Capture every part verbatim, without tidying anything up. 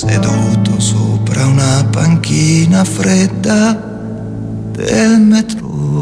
seduto sopra una panchina fredda del metro.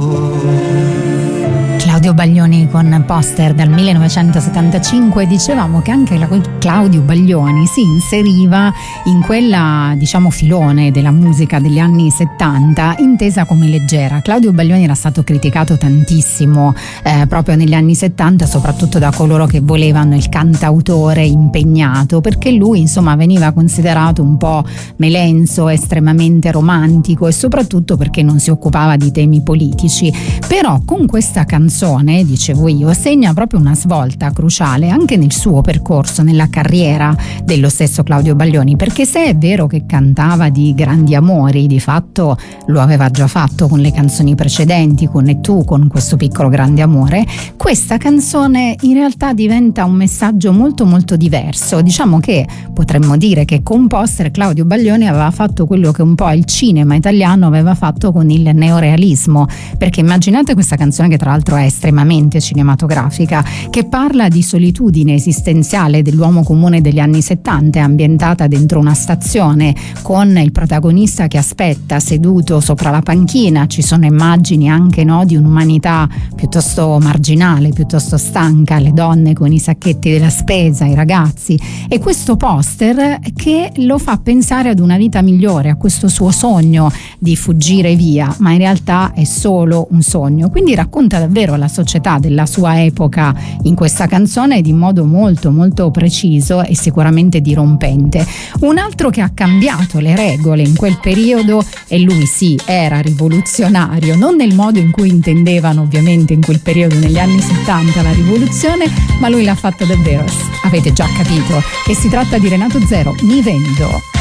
Claudio Baglioni con Poster dal millenovecentosettantacinque. Dicevamo che anche la Claudio Baglioni si inseriva in quella, diciamo, filone della musica degli anni settanta intesa come leggera. Claudio Baglioni era stato criticato tantissimo eh, proprio negli anni settanta, soprattutto da coloro che volevano il cantautore impegnato, perché lui insomma veniva considerato un po' melenso, estremamente romantico e soprattutto perché non si occupava di temi politici. Però con questa canzone, dicevo io, segna proprio una svolta cruciale anche nel suo percorso, nella carriera dello stesso Claudio Baglioni, perché se è vero che cantava di grandi amori, di fatto lo aveva già fatto con le canzoni precedenti, con E tu, con questo piccolo grande amore, questa canzone in realtà diventa un messaggio molto molto diverso. Diciamo che potremmo dire che con Poster Claudio Baglioni aveva fatto quello che un po' il cinema italiano aveva fatto con il neorealismo, perché immaginate questa canzone che tra l'altro è estremamente cinematografica, che parla di solitudine esistenziale dell'uomo comune degli anni settanta, è ambientata dentro una stazione con il protagonista che aspetta seduto sopra la panchina. Ci sono immagini anche, no, di un'umanità piuttosto marginale, piuttosto stanca, le donne con i sacchetti della spesa, i ragazzi, e questo poster che lo fa pensare ad una vita migliore, a questo suo sogno di fuggire via, ma in realtà è solo un sogno. Quindi racconta davvero la società della sua epoca in questa canzone ed in modo molto molto preciso e sicuramente dirompente. Un altro che ha cambiato le regole in quel periodo, e lui sì, era rivoluzionario, non nel modo in cui intendevano ovviamente in quel periodo negli anni settanta la rivoluzione, ma lui l'ha fatta davvero. Avete già capito che si tratta di Renato Zero, Mi vendo.